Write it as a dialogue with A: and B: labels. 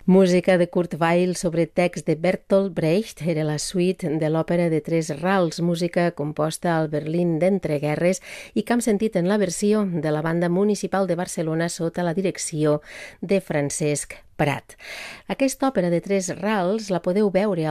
A: Música de Kurt Weill sobre text de Bertolt Brecht era la suite de l'òpera de tres rals, música composta al Berlín d'entreguerres i que hem sentit en la versió de la Banda Municipal de Barcelona sota la direcció de Francesc Prat. Aquesta òpera de tres rals la podeu veure